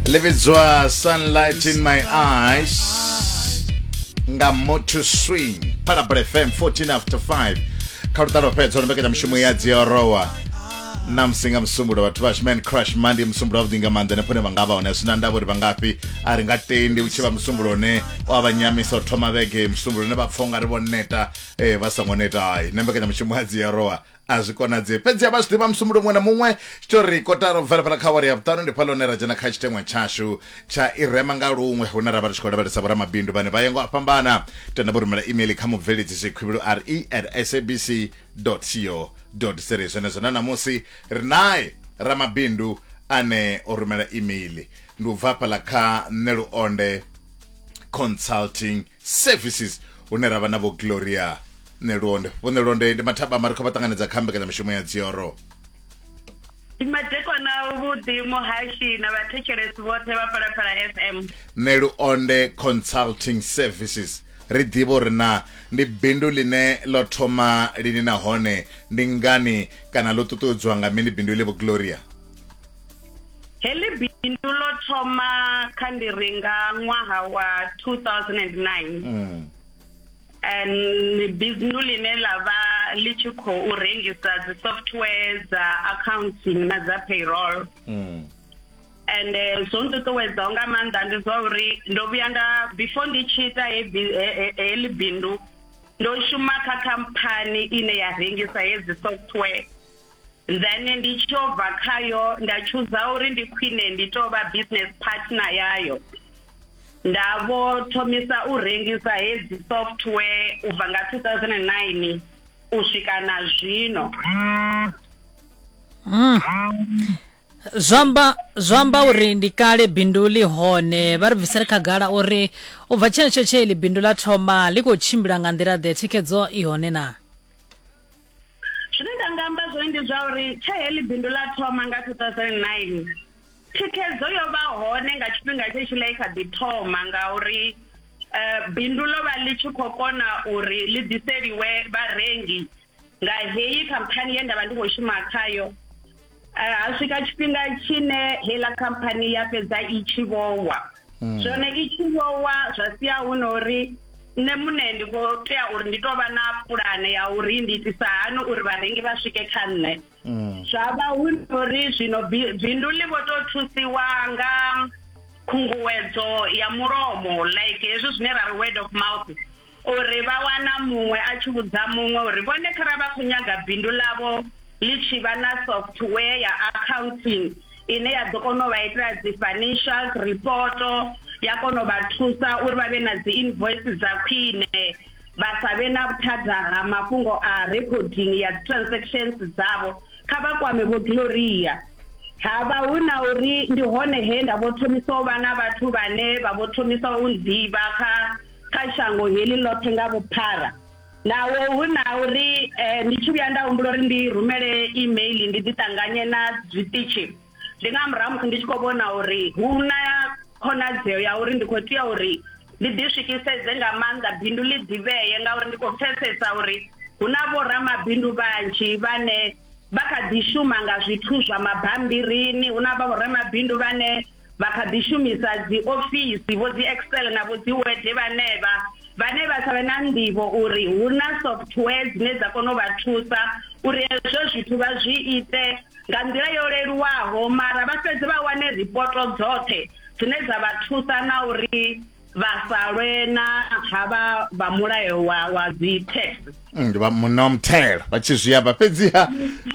Levidzwa Sunlight in My Eyes nga Moto Swing Parabra FM 14 after 5 Kautaro Pets on Beketa Mshumu ya Zioroa Namsinga msumbudo watu man crush mandi msumbudo wabdinga manda nepone bangaba one sunanda wadi bangapi aringate ndi uchiba msumbudo ne wabanyami so toma bege msumbudo neba fonga ribo neta basa ngoneta ai nembeketa mshumu ya Zioroa azikona dze pedzi abastima msumbudo mwana mumwe story kotaro vela pala khawari yaptano ndi palo nera jana khachitemwe chashu cha irema nga lumwe hunara batshikoda batisabara mabindu bane bayengo apambana tena burumela email khamu village sekwibiru re@sabc.co.za zona namusi rinai ramabindu ane orumela email nduva pala kha Nelu Onde Consulting Services unera bana bo Gloria Nelu Onde ndi mathaba mariko batanganedza khambekela mishumo ya Zioro Imadeko na ubudi mohashi na bathecheresi bote bapala FM Nelu Onde Consulting Services ridibo rina ndi bindu line lo thoma lini na hone ndi ngani kana lo tutudzwa nga mini bindu ile bo Gloria Heli bindu lo thoma khandiringa ngwaha wa 2009 and bindu line lava lichiko urengisa the software za accounting na za payroll and zonto towedza nga manda ndizori ndobuyanda before ndichita heli bindu ndoshuma ka company ine yarengisa yezi software then ndichova khayo ndachuza uri ndikwine nditova business partner yayo ndavo thomisa urengisa hezi software ubva nga 2009 usvika na zvino Zwamba uri ndikale bindu li hone vari bvisere khagala uri ubva tshenetsho tshe ili bindu la thoma liko chimbila nga nḓila ḓe thikhedzo i hone na zwine ndangamba zwone ndi zwa uri tshe heli bindu la thoma nga 2009 thikhedzo yo vha hone nga tshifhinga tshe tshile kha ḓi thoma nga uri bindu lo vha li tshi khou kona uri li ḓiseliwe vharengi nga heyi khamphani ye ndavha ndi khou shuma khayo aswika tshifhinga tshine hela khamphani ya fhedza i tshi vhowa zwone i tshi vhowa zwa sia huno uri nne mune ndi khou tea uri ndi tovha na pulane ya uri ndi itisa hani uri vharengi vha swike kha nne zwavha huno uri zwino bindu li vho to thusiwa nga khunguwedzo ya mulomo like hezwo zwine ra ri word of mouth uri vha wana muṅwe a tshi vhudza muṅwe uri vhone khara vha khou nyaga bindu ḽavho litshi vha na software ya accounting ine ya ḓo kona u vha itela dzi financial report ya kona u vha thusa uri vha vhe na dzi invoice za khwine vha sa vhe na vhuthada ha mafhungo a recording ya transactions dzavho kha vha kwame vho Gloria havha huna uri ndi hone he nda vho thomisa u vha na vhathu vhane vha vho thomisa u ḓivha kha shango heli ḽoṱhe nga vhuphara nawo huna uri ndi tshi vhuya nda humbula uri ndi rumele email ndi ḓiṱanganye na zwiṱitshi ndi nga murahu ndi tshi khou vhona uri huna khonadzeo ya uri ndi khou tea uri ndi ḓiswikisedze nga maanḓa bindu ḽi ḓivheye ngauri ndi khou pfesesa uri huna vhoramabindu vhanzhi vhane vha kha ḓi shuma nga zwithu zwa mabambirini huna vhoramabindu vhane vha kha ḓi shumisa dzi ofisi vho dzi Excel na vho dzi Word vhane vha sa vhe na nḓivho uri huna software dzine dza kona u vha thusa uri hezwo zwithu vha zwi ite nga nḓila yo leluwaho mara vha fhedze vha wane ripoto dzoṱhe dzine dza vha thusa na uri vha sa lwe na havha vha mulayo wa dzi tax vha munomthelo vha tshi zwi amba fhedziha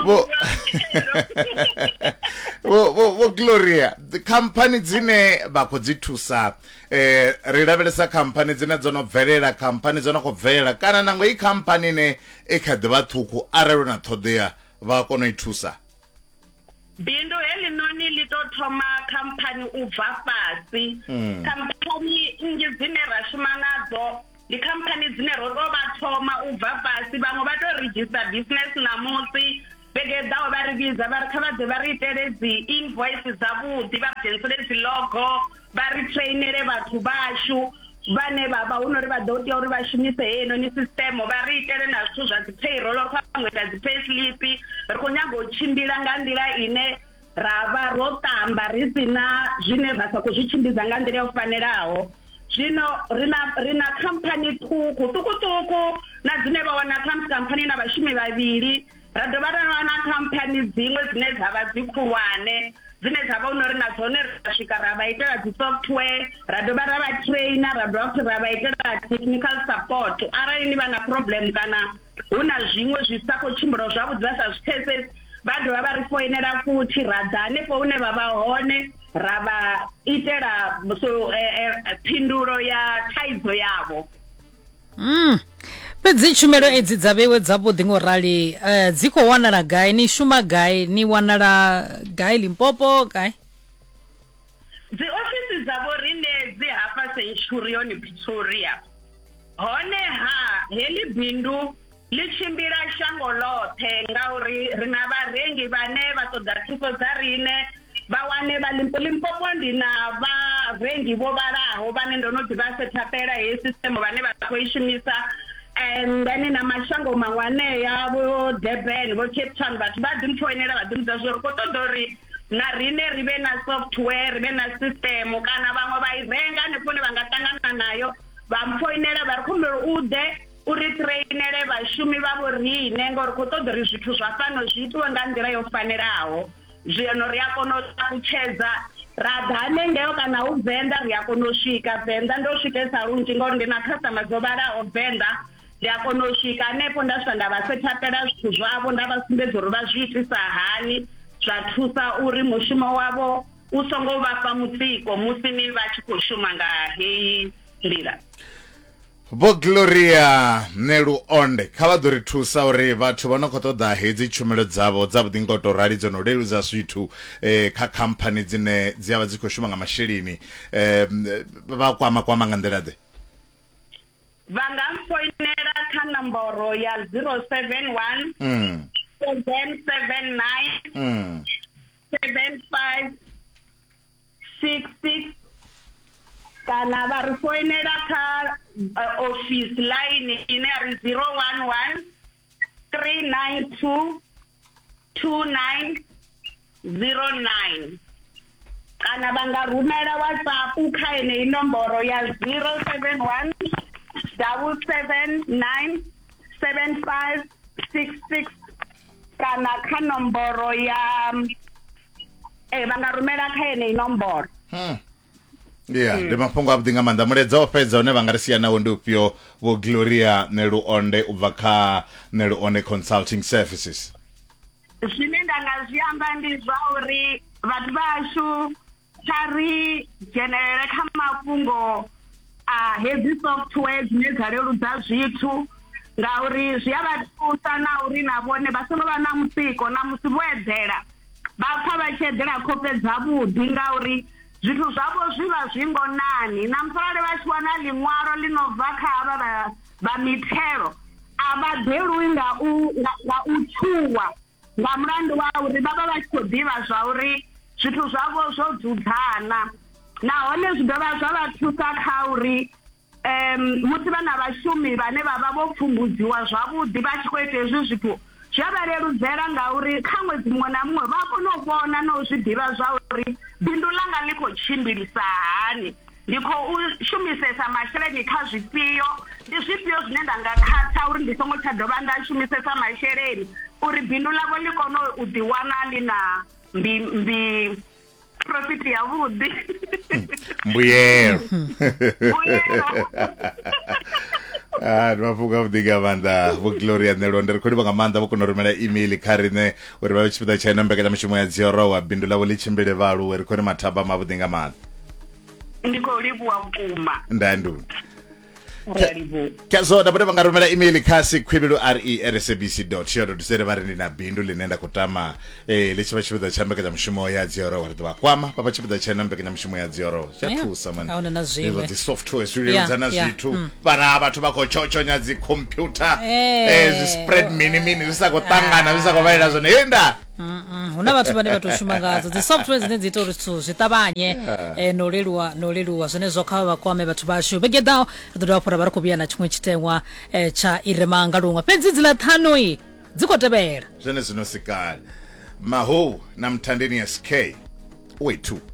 wo Gloria the company dzine vha khou dzi thusa ri lavhelesa company dzine dzo no bvelela company dzo no khou bvelela kana nango i company ne e kha ḓivha ṱhukhu arali na ṱhoḓea vha kona i thusa bindu heli noni li to thoma company u bva fhasi company nnzhi dzine ra shuma nadzo ndi company dzine ro to vha thoma u bva fhasi vhaṅwe vha to register business namusi vhege ḓaho vha ri vhidza vha ri kha vha ḓe vha ri itele dzi invoice dzavhuḓi vha dzhenisele dzi logo vha ri trainele vhathu vhashu vhane vha huno ri vha ḓo tea uri vha shumise heinoni system vha ri itele na zwithu zwa dzi payroll kha vhaṅwe dza dzi payslip ri khou nyaga u tshimbila nga nḓila ine rava ro tamba ri sina zwine ra sa khou zwi tshimbidza nga nḓila yo fanelaho. Zwino rina company tukutuku na dzine vha wana company na vhashumi vhavhili, ra dovha ra wana company dziṅwe dzine dzavha dzi khulwane dzine dzavha uri na dzone ra swika ra vha itela dzi software, ra dovha ra vha trainer, ra dovha ra vha itela technical support arali ni vha na problem kana huna zwiṅwe zwi sa khou tshimbila zwavhuḓi vha sa zwi pfhesesi, vha dovha vha ri foinela futhi ra ḓa hanefho hune vha vha hone ra vha itela phindulo ya thaidzo yavho. Fhedzi tshumelo edzi dza vhewe dzavhuḓi ngorali dzi khou wanala gai, ni shuma gai, ni wanala gai Limpopo gai? Dzi ofisi dzavho rine dzi hafha Centurion Pretoria. Honeha heḽi bindu ḽi tshimbila shango ḽoṱhe ngauri ri na vharengi vhane vha ṱoḓa thuso dza rine vha wane vha Limpopo ndi na vharengi vho vhalaho vhane ndo no ḓivha sethapela heyi system vhane vha khou i shumisa, and then na mashango maṅwe aneya vho Durban vho Cape Town vhathu vha ḓi mpfoinela vha ḓi mbudza zwo ri khou ṱoḓa uri na rine ri vhe na software, ri vhe na system kana vhaṅwe vha i renga hanefho hune vha nga ṱangana nayo vha mpfoinela vha ri khumbela u ḓe uri trainele vhashumi vha vho rine ngori khou ṱoḓa uri zwithu zwa fano zwi itiwe nga nḓila yo fanelaho. Zwino ri a kona u ṱalutshedza ra ḓa hanengeyo kana u Venḓa ri a kona u swika Venḓa, ndo swikesa lunzhi ngauri ndi na customer dzo vhalaho Venḓa, ndi a kona u swika hanefho nda swika nda vha sethapela zwithu zwavho nda vha sumbedza uri vha zwi itisa hani, zwa thusa uri mushumo wavho u songo vhafha mutsiko musi ni vha tshi khou shuma nga heyi nḓila. Vho Gloria Nelu-Onde kha vha ḓo ri thusa uri vhathu vha no khou ṱoḓa hedzi tshumelo dzavho dza vhuḓi ngo tou rali dzo no leludza zwithu kha khamphani dzine dzi avha dzi khou shuma nga masheleni vha kwama nga nḓila ḓe? Vha nga foinela kha nomboro ya 071 779 7566 kana vha ri foinela kha office line ine ari 011 392 2909 kana vha nga rumela WhatsApp kha ine nomboro ya 071 779 7566 kana kha nomboro ya vha nga rumela kha ine nomboro. Yeah, ndi mafhungo a vhuḓi nga maanḓa. Muledza o fhedza hune vha nga ri sia nawo ndi ufhio vho Gloria Nelu-Onde u bva kha Nelu-Onde Consulting Services? Zwine nda nga zwi amba ndi zwa uri vhathu vhashu kha ri dzhenelele kha mafhungo a hedzi software dzine dza leludza zwithu ngauri zwi a vha thusa na uri na vhone vha songo vha na mutsiko na musi vho eḓela vha pfa vha tshi eḓela khofhe dzavhuḓi ngauri zwithu zwavho zwi vha zwi ngonani na mfarale vha tshi wana ḽiṅwalo ḽi no bva kha havha vha mithelo a vha ḓelwi nga u tshuwa nga mulandu wa uri vha vha tshi khou ḓivha zwa uri zwithu zwavho zwo dzudzana nahone zwi dovha zwa vha thusa kha uri musi vha na vhashumi vhane vha vha vho pfumbudziwa zwavhuḓi vha tshi khou ita hezwi zwithu zwi a vha leludzela ngauri kha ṅwedzi muṅwe na muṅwe vha kona u vhona na u zwi ḓivha zwa uri bindu langa ḽi khou tshimbilisa hani, ndi khou shumisesa masheleni kha zwifhio, ndi zwifhio zwine nda nga khatha uri ndi songo tsha dovha nda shumisesa masheleni uri bindu ḽavho ḽi kone u ḓiwana ḽi na profit yavhuḓi. Mbuyelo. Ndi mafhungo a vhuḓi nga maanḓa vho Gloria Nelu-Onde. Ri khou livha nga maanḓa vho kona u rumela email kha riṋe uri vha vhe tshipiḓa tsha ino mbekanyamushumo ya Dziorowa bindu ḽavho ḽi tshimbile vha aluwe. Ri khou ri mathaba mavhuḓi nga maanḓa. Ndi khou livhuwa vhukuma. Ndandu. Kazona vhane vha nga rumela email kha sikhwebelo@sabc.co.za vha ri ndi na bindu ḽine nda khou tama ḽi tshi vha tshipiḓa tsha mbekanyamushumo ya Dziorowa ri ḓo vha kwama vha vha tshipiḓa tsha ino mbekanyamushumo ya Dziorowa. Tsha thusa man. Dzi software zwi leludza na zwithu vhana vhathu vha khou tshotshonya dzi computer zwi spread mini zwi sa khou ṱangana zwi sa khou vhalela zwone yenda huna vhathu vhane vha tou shuma ngadzo dzi software dzine dzi ita uri zwithu zwi ṱavhanye no leluwa zwine zwo kha vha kwame vhathu vhashu vhege ḓaho ri ḓo dovha fhura vha ri khou vhuya na tshiṅwe tshiteṅwa tsha irema nga luṅwe fhedzi dzi ḽa ṱhanu dzi khou tevhela zwone zwino sikala Maho na Mtandeni SK. Wait 2